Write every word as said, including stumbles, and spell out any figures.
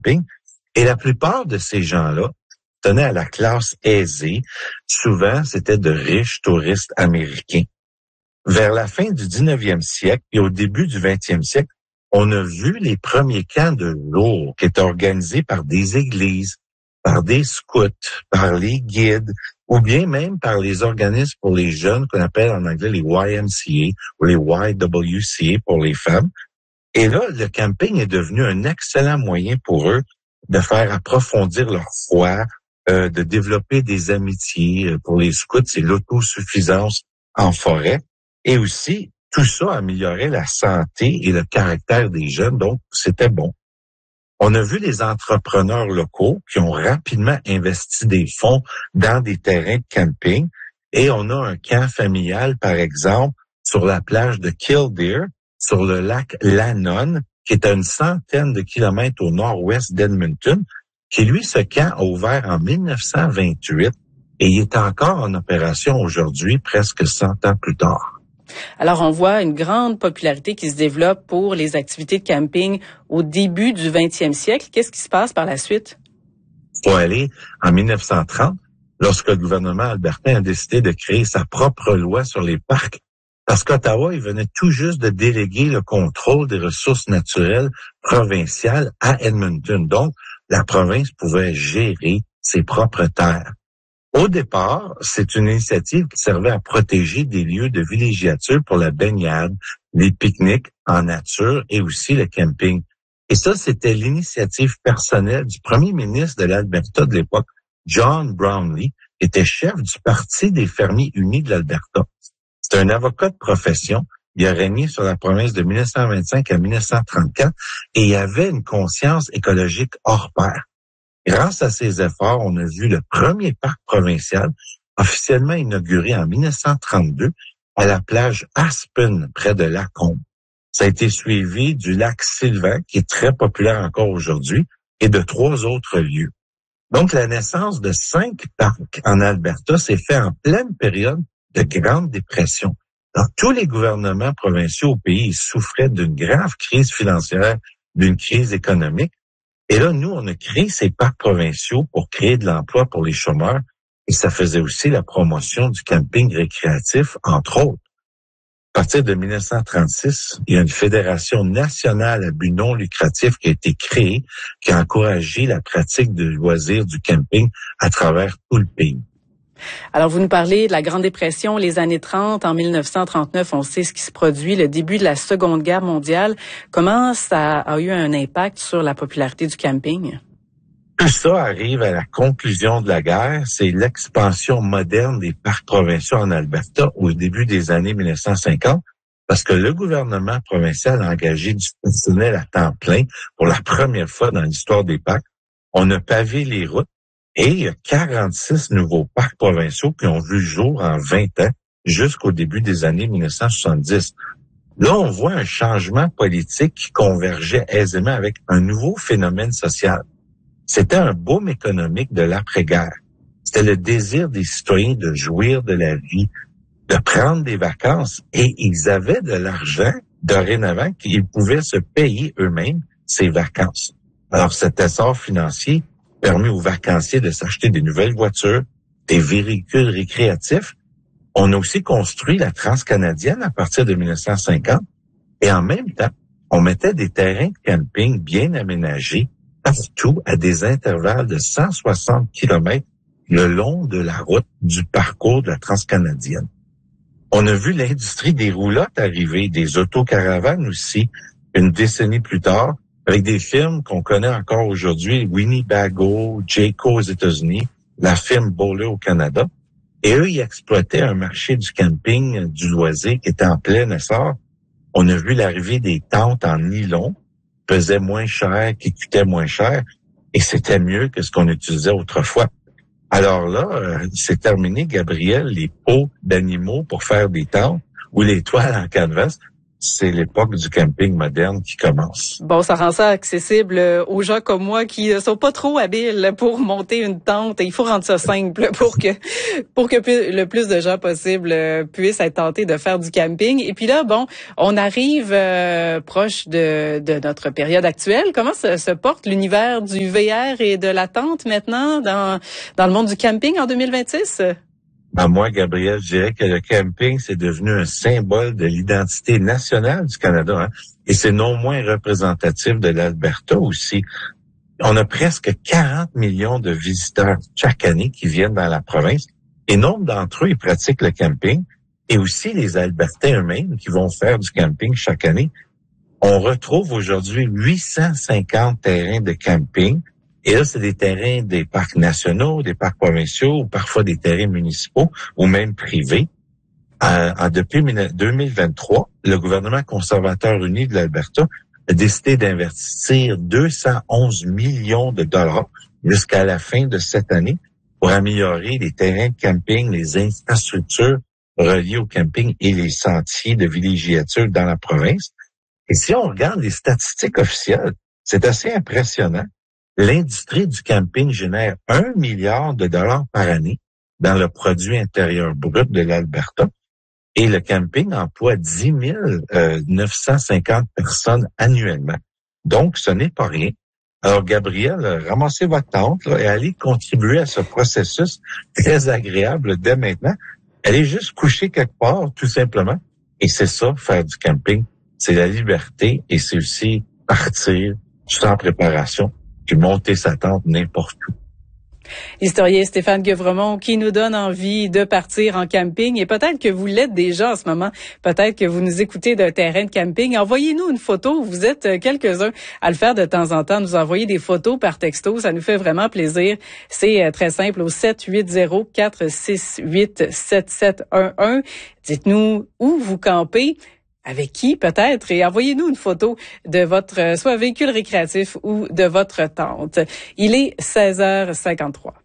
camping. Et la plupart de ces gens-là tenaient à la classe aisée. Souvent, c'était de riches touristes américains. Vers la fin du dix-neuvième siècle et au début du vingtième siècle, on a vu les premiers camps de jour qui étaient organisés par des églises, par des scouts, par les guides, ou bien même par les organismes pour les jeunes qu'on appelle en anglais les Y M C A ou les Y W C A pour les femmes. Et là, le camping est devenu un excellent moyen pour eux de faire approfondir leur foi, euh, de développer des amitiés. Pour les scouts, c'est l'autosuffisance en forêt. Et aussi, tout ça améliorait la santé et le caractère des jeunes, donc c'était bon. On a vu les entrepreneurs locaux qui ont rapidement investi des fonds dans des terrains de camping et on a un camp familial, par exemple, sur la plage de Killdeer, sur le lac Lannon, qui est à une centaine de kilomètres au nord-ouest d'Edmonton, qui, lui, ce camp a ouvert en mille neuf cent vingt-huit et il est encore en opération aujourd'hui, presque cent ans plus tard. Alors, on voit une grande popularité qui se développe pour les activités de camping au début du vingtième siècle. Qu'est-ce qui se passe par la suite? Faut aller en mille neuf cent trente, lorsque le gouvernement albertain a décidé de créer sa propre loi sur les parcs, parce qu'Ottawa, il venait tout juste de déléguer le contrôle des ressources naturelles provinciales à Edmonton. Donc, la province pouvait gérer ses propres terres. Au départ, c'est une initiative qui servait à protéger des lieux de villégiature pour la baignade, les pique-niques en nature et aussi le camping. Et ça, c'était l'initiative personnelle du premier ministre de l'Alberta de l'époque, John Brownlee, qui était chef du Parti des fermiers unis de l'Alberta. C'est un avocat de profession. Il a régné sur la province de mille neuf cent vingt-cinq à mille neuf cent trente-quatre et il avait une conscience écologique hors pair. Grâce à ses efforts, on a vu le premier parc provincial officiellement inauguré en mille neuf cent trente-deux à la plage Aspen, près de Lacombe. Ça a été suivi du lac Sylvan, qui est très populaire encore aujourd'hui, et de trois autres lieux. Donc, la naissance de cinq parcs en Alberta s'est faite en pleine période de Grande Dépression. Donc, tous les gouvernements provinciaux au pays souffraient d'une grave crise financière, d'une crise économique. Et là, nous, on a créé ces parcs provinciaux pour créer de l'emploi pour les chômeurs et ça faisait aussi la promotion du camping récréatif, entre autres. À partir de mille neuf cent trente-six, il y a une fédération nationale à but non lucratif qui a été créée, qui a encouragé la pratique de loisirs du camping à travers tout le pays. Alors, vous nous parlez de la Grande Dépression, les années trente. En mille neuf cent trente-neuf, on sait ce qui se produit, le début de la Seconde Guerre mondiale. Comment ça a eu un impact sur la popularité du camping? Tout ça arrive à la conclusion de la guerre. C'est l'expansion moderne des parcs provinciaux en Alberta au début des années mille neuf cent cinquante, parce que le gouvernement provincial a engagé du personnel à temps plein pour la première fois dans l'histoire des parcs. On a pavé les routes. Et il y a quarante-six nouveaux parcs provinciaux qui ont vu le jour en vingt ans jusqu'au début des années mille neuf cent soixante-dix. Là, on voit un changement politique qui convergeait aisément avec un nouveau phénomène social. C'était un boom économique de l'après-guerre. C'était le désir des citoyens de jouir de la vie, de prendre des vacances. Et ils avaient de l'argent, dorénavant, qu'ils pouvaient se payer eux-mêmes ces vacances. Alors, cet essor financier permis aux vacanciers de s'acheter des nouvelles voitures, des véhicules récréatifs. On a aussi construit la Transcanadienne à partir de mille neuf cent cinquante et en même temps, on mettait des terrains de camping bien aménagés partout à des intervalles de cent soixante kilomètres le long de la route du parcours de la Transcanadienne. On a vu l'industrie des roulottes arriver, des autocaravanes aussi, une décennie plus tard, avec des firmes qu'on connaît encore aujourd'hui, Winnebago, Jayco aux États-Unis, la firme Bowler au Canada. Et eux, ils exploitaient un marché du camping, du loisir qui était en plein essor. On a vu l'arrivée des tentes en nylon, qui pesaient moins cher, qui coûtaient moins cher, et c'était mieux que ce qu'on utilisait autrefois. Alors là, euh, c'est terminé, Gabriel, les pots d'animaux pour faire des tentes ou les toiles en canvas. c'est l'époque du camping moderne qui commence. Bon, ça rend ça accessible aux gens comme moi qui ne sont pas trop habiles pour monter une tente. Il faut rendre ça simple pour que pour que le plus de gens possible puissent être tentés de faire du camping. Et puis là, bon, on arrive euh, proche de, de notre période actuelle. Comment se, se porte l'univers du V R et de la tente maintenant dans dans le monde du camping en deux mille vingt-six? À moi, Gabriel, je dirais que le camping, c'est devenu un symbole de l'identité nationale du Canada, hein, et c'est non moins représentatif de l'Alberta aussi. On a presque quarante millions de visiteurs chaque année qui viennent dans la province, et nombre d'entre eux, ils pratiquent le camping, et aussi les Albertains eux-mêmes qui vont faire du camping chaque année. On retrouve aujourd'hui huit cent cinquante terrains de camping. Et là, c'est des terrains des parcs nationaux, des parcs provinciaux, ou parfois des terrains municipaux ou même privés. Euh, en, depuis deux mille vingt-trois, le gouvernement conservateur uni de l'Alberta a décidé d'investir deux cent onze millions de dollars jusqu'à la fin de cette année pour améliorer les terrains de camping, les infrastructures reliées au camping et les sentiers de villégiature dans la province. Et si on regarde les statistiques officielles, c'est assez impressionnant. L'industrie du camping génère un milliard de dollars par année dans le produit intérieur brut de l'Alberta et le camping emploie dix mille neuf cent cinquante personnes annuellement. Donc, ce n'est pas rien. Alors, Gabriel, ramassez votre tente là, et allez contribuer à ce processus très agréable dès maintenant. Allez juste coucher quelque part, tout simplement. Et c'est ça, faire du camping. C'est la liberté et c'est aussi partir sans préparation puis monter sa tente n'importe où. Historien Stéphane Guevremont qui nous donne envie de partir en camping et peut-être que vous l'êtes déjà en ce moment, peut-être que vous nous écoutez d'un terrain de camping. Envoyez-nous une photo, vous êtes quelques-uns à le faire de temps en temps, nous envoyer des photos par texto, ça nous fait vraiment plaisir. C'est très simple au sept huit zéro quatre six huit sept sept un un. Dites-nous où vous campez. Avec qui peut-être, et envoyez-nous une photo de votre soit véhicule récréatif ou de votre tente. Il est seize heures cinquante-trois.